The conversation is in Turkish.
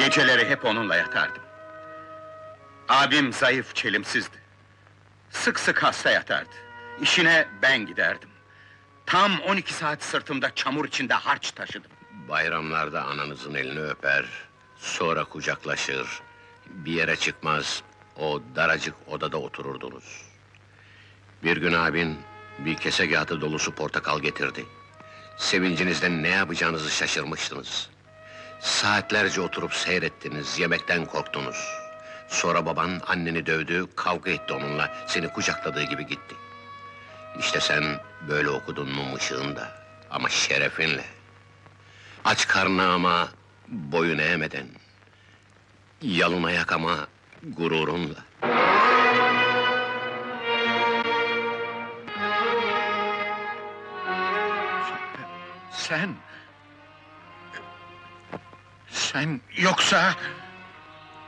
Geceleri hep onunla yatardım. Abim zayıf, çelimsizdi. Sık sık hasta yatardı. İşine ben giderdim. Tam 12 saat sırtımda çamur içinde harç taşıdım. Bayramlarda ananızın elini öper, sonra kucaklaşır, bir yere çıkmaz, o daracık odada otururdunuz. Bir gün abin bir kese kağıdı dolusu portakal getirdi. Sevincinizden ne yapacağınızı şaşırmıştınız. Saatlerce oturup seyrettiniz, yemekten korktunuz. Sonra baban anneni dövdü, kavga etti onunla, seni kucakladığı gibi gitti. İşte sen böyle okudun mum ışığında, ama şerefinle. Aç karnına ama boyun eğmeden. Yalın ayak ama gururunla. Sen... Sen yoksa...